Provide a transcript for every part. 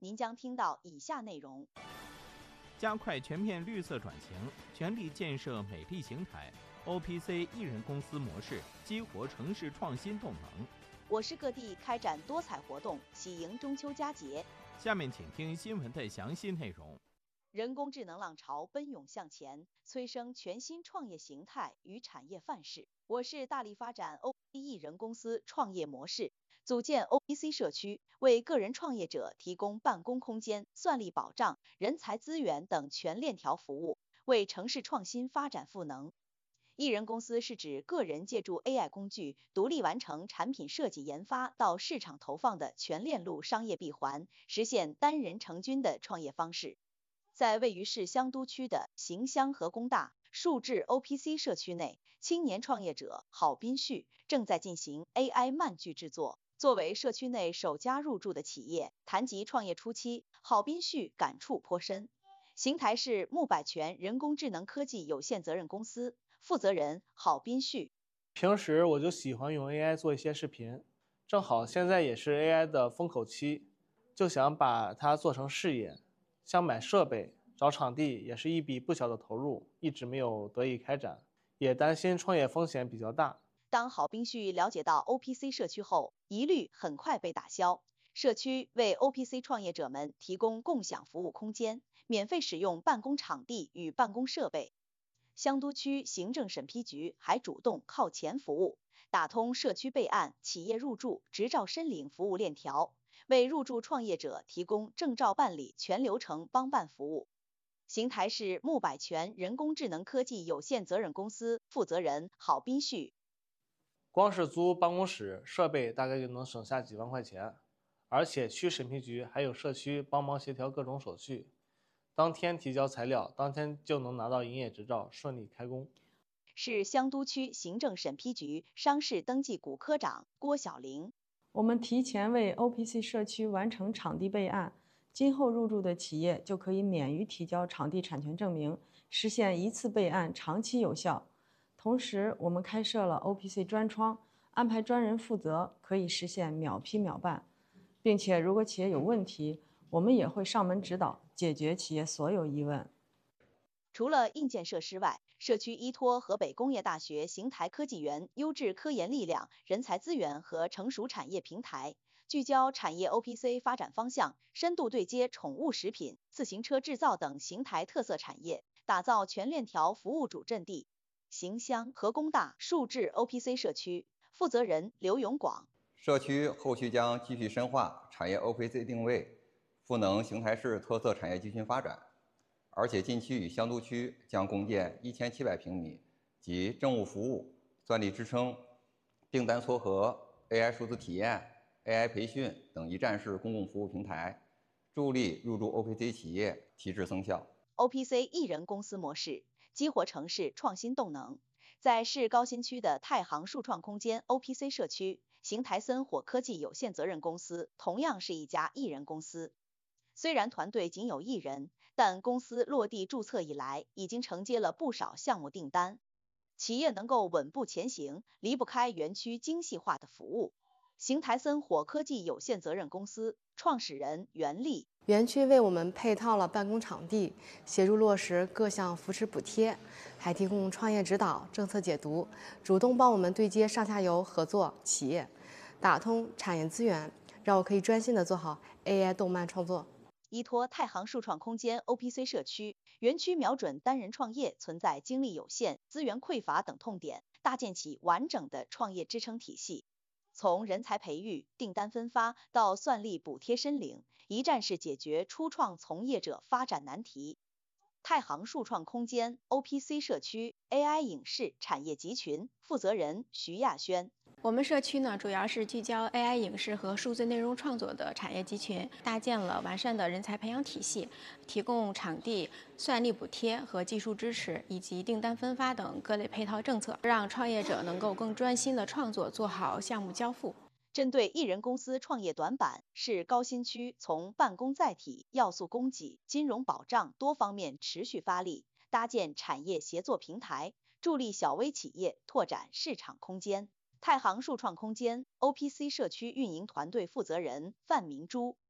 您将听到以下内容： 加快全面绿色转型，全力建设美丽邢台。OPC 一人公司模式激活城市创新动能。 我市各地开展多彩活动，喜迎中秋佳节。 下面请听新闻的详细内容。 人工智能浪潮奔涌向前，催生全新创业形态与产业范式。我市大力发展 OPC 一人公司创业模式，组建 OPC 社区，为个人创业者提供办公空间、算力保障、人才资源等全链条服务，为城市创新发展赋能。一人公司是指个人借助 AI 工具独立完成产品设计研发到市场投放的全链路商业闭环，实现单人成军的创业方式。在位于市香都区的邢乡和工大数智 OPC 社区内，青年创业者郝斌旭正在进行 AI 漫剧制作。作为社区内首家入驻的企业，谈及创业初期，郝斌旭感触颇深。邢台市木百全人工智能科技有限责任公司负责人郝斌旭： 平时我就喜欢用 AI 做一些视频，正好现在也是 AI 的风口期，就想把它做成事业。想买设备、找场地也是一笔不小的投入，一直没有得以开展，也担心创业风险比较大。 当郝斌旭了解到 OPC 社区后，疑虑很快被打消。社区为 OPC 创业者们提供共享服务空间，免费使用办公场地与办公设备。香都区行政审批局还主动靠前服务，打通社区备案、企业入驻、执照申领服务链条，为入驻创业者提供证照办理全流程帮办服务。邢台市木百全人工智能科技有限责任公司负责人郝斌旭： 光是租办公室设备大概就能省下几万块钱，而且区审批局还有社区帮忙协调各种手续，当天提交材料，当天就能拿到营业执照，顺利开工。 市香都区行政审批局商事登记股科长郭晓玲： 我们提前为 OPC 社区完成场地备案，今后入驻的企业就可以免于提交场地产权证明，实现一次备案长期有效。同时，我们开设了 OPC 专窗，安排专人负责，可以实现秒批秒办，并且如果企业有问题，我们也会上门指导，解决企业所有疑问。 除了硬件设施外，社区依托河北工业大学邢台科技园优质科研力量、人才资源和成熟产业平台，聚焦产业 OPC 发展方向，深度对接宠物食品、自行车制造等邢台特色产业，打造全链条服务主阵地。邢乡和工大数智 OPC 社区负责人刘永广： 社区后续将继续深化产业 OPC 定位，赋能邢台市特色产业集群发展。而且近期与香都区将共建1700平米及政务服务、算力支撑、订单撮合、AI 数字体验、AI 培训等一站式公共服务平台，助力入驻 OPC 企业提质增效。 OPC 一人公司模式激活城市创新动能。在市高新区的太行数创空间 OPC 社区，邢台森火科技有限责任公司同样是一家一人公司。虽然团队仅有1人，但公司落地注册以来，已经承接了不少项目订单。企业能够稳步前行，离不开园区精细化的服务。邢台森火科技有限责任公司创始人袁丽： 园区为我们配套了办公场地，协助落实各项扶持补贴，还提供创业指导、政策解读，主动帮我们对接上下游合作企业，打通产业资源，让我可以专心的做好 AI 动漫创作。 依托太行数创空间 OPC 社区，园区瞄准单人创业存在精力有限、资源匮乏等痛点，搭建起完整的创业支撑体系。从人才培育、订单分发到算力补贴申领，一站式解决初创从业者发展难题。太行数创空间 OPC 社区 AI 影视产业集群负责人徐亚轩： 我们社区呢，主要是聚焦 AI 影视和数字内容创作的产业集群，搭建了完善的人才培养体系，提供场地、算力补贴和技术支持，以及订单分发等各类配套政策，让创业者能够更专心的创作，做好项目交付。 针对一人公司创业短板，市高新区从办公载体、要素供给、金融保障多方面持续发力，搭建产业协作平台，助力小微企业拓展市场空间。太行数创空间 OPC 社区运营团队负责人范明珠：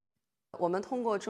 我们通过